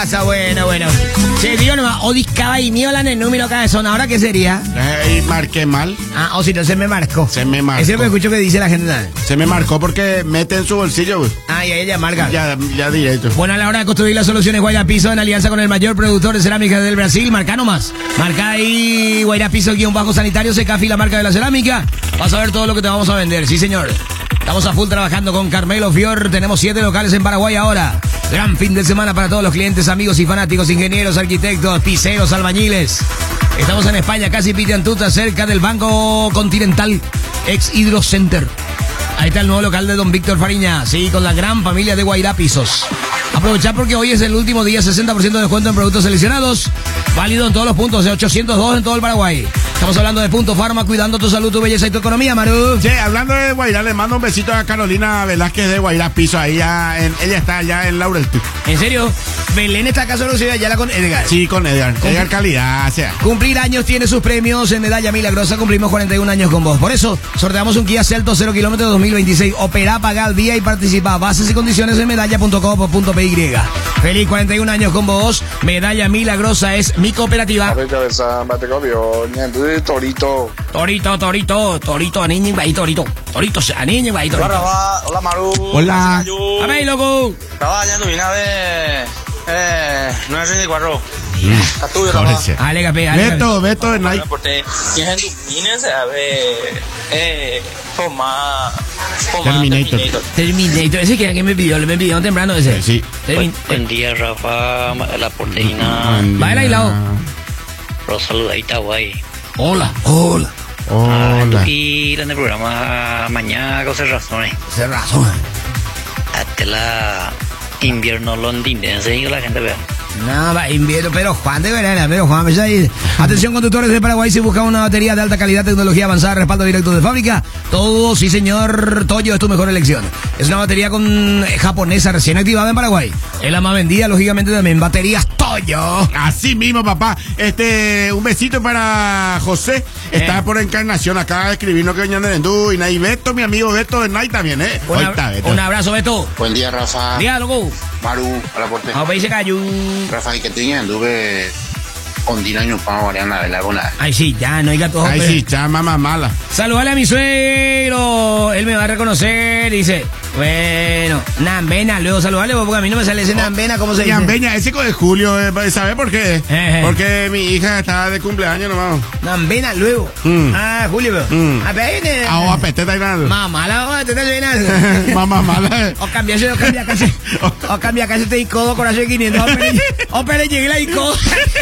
pasa? Bueno. Se dio nomás, o discaba y miola en el número cabezón. ¿Ahora qué sería? Y marqué mal. O si no, se me marcó. Se me marcó. Ese es lo que escucho que dice la gente. Se me marcó porque mete en su bolsillo, güey. Y ahí ella marca. Ya directo. Bueno, a la hora de construir las soluciones Guaira Piso en alianza con el mayor productor de cerámica del Brasil, marca nomás. Marca ahí Guaira Piso _sanitario, Secafi, la marca de la cerámica. Vas a ver todo lo que te vamos a vender, sí señor. Estamos a full trabajando con Carmelo Fior. Tenemos 7 locales en Paraguay ahora. Gran fin de semana para todos los clientes, amigos y fanáticos, ingenieros, arquitectos, piseros, albañiles. Estamos en España, casi Pitiantuta, cerca del Banco Continental, ex Hidrocenter. Ahí está el nuevo local de Don Víctor Fariña, sí, con la gran familia de Guaira Pisos. Aprovechar porque hoy es el último día, 60% de descuento en productos seleccionados. Válido en todos los puntos, de 802 en todo el Paraguay. Estamos hablando de Punto Farma, cuidando tu salud, tu belleza y tu economía, Maru. Che, hablando de Guaira, le mando un besito a Carolina Velázquez de Guaira Piso. Ella está allá en Laurel. ¿En serio? Belén está acá solo allá con Edgar. Sí, con Edgar. Edgar calidad, o sea. Cumplir años tiene sus premios en Medalla Milagrosa. Cumplimos 41 años con vos. Por eso, sorteamos un Kia Celto 0 kilómetros 2026. Opera, paga al día y participa. Bases y condiciones en medalla.com.py. Feliz 41 años con vos. Medalla Milagrosa es mi cooperativa. Torito, aniño, ahí, torito. Torito, aniño, ahí, torito. Hola, Maru. Hola. A ver, loco. Estaba bañando vina de 964. Ale, capé. Beto de Nike. Porque tienes en tu vina, se ve. Terminator. Ese que me pidió temprano ese. Sí. Buen día, Rafa, la porteña. Baila y lado. Los saludadita, guay. Hola. Aquí en el programa mañana con razones. Hasta la invierno londinense y que la gente vea. No, va invierno, pero Juan de verano, atención conductores de Paraguay, si buscan una batería de alta calidad, tecnología avanzada, respaldo directo de fábrica, todo, sí señor, Toyo es tu mejor elección. Es una batería japonesa recién activada en Paraguay. Es la más vendida, lógicamente también, baterías Toyo. Así mismo, papá. Un besito para José. Está por Encarnación, acaba de escribirnos que venía de Endú y Beto, mi amigo Beto de Night también, Un abrazo, Beto. Buen día, Rafa. Día, loco. Maru, a la porte. Ahí se cayó. Rafa, y que estoy anduve con Dinaño para Mariana de la Gona. Ay, sí, ya, no hay gato. Ay, sí, ya, mamá mala. Saludale a mi suegro. Él me va a reconocer. Dice, bueno, Nambena. Luego saludale, porque a mí no me sale ese Nambena. ¿Cómo se dice? Nambena, ese de Julio. ¿Sabes por qué? Porque mi hija está de cumpleaños nomás. Nambena, luego. Julio, pero. A peteta y nada. Mamá mala, te Mamá mala. O cambia casi te codo corazón 500. O pero llegué la codo.